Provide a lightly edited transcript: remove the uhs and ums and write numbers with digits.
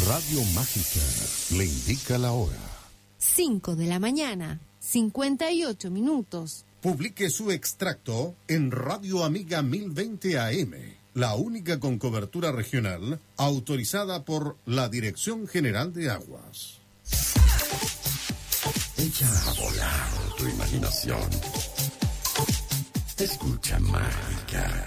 Radio Mágica le indica la hora. 5 de la mañana, 58 minutos. Publique su extracto en Radio Amiga 1020 AM, la única con cobertura regional autorizada por la Dirección General de Aguas. Echa a volar tu imaginación. Escucha Mágica.